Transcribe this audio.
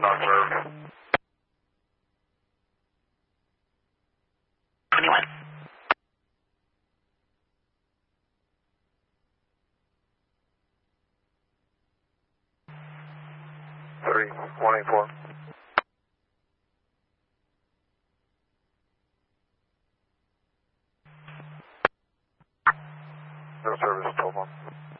not served. 21. Three, 184. No service, 12 on.